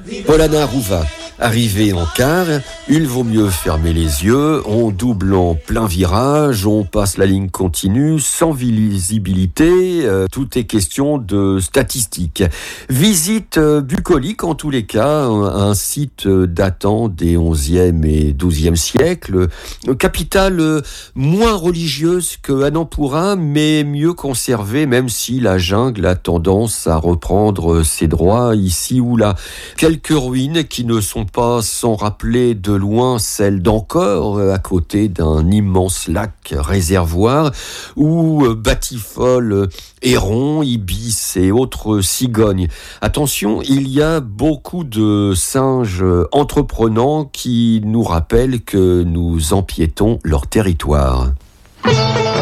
Polana Rouva. Arrivé en quart, il vaut mieux fermer les yeux, on double en plein virage, on passe la ligne continue, sans visibilité, tout est question de statistiques. Visite bucolique en tous les cas, un site datant des 11e et 12e siècles, capitale moins religieuse que Annapurna, mais mieux conservée, même si la jungle a tendance à reprendre ses droits ici ou là. Quelques ruines qui ne sont pas sans rappeler de loin celle d'Angkor, à côté d'un immense lac réservoir où batifolent hérons, ibis et autres cigognes. Attention, il y a beaucoup de singes entreprenants qui nous rappellent que nous empiétons leur territoire.